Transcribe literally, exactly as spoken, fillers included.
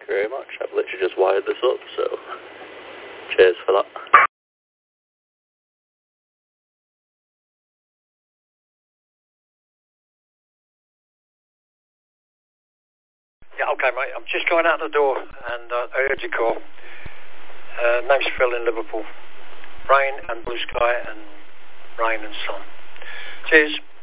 you very much. I've literally just wired this up, so cheers for that. Yeah, okay, mate. I'm just going out the door, and uh, I heard you call. Uh, name's Phil in Liverpool. Rain and blue sky and rain and sun. Cheers.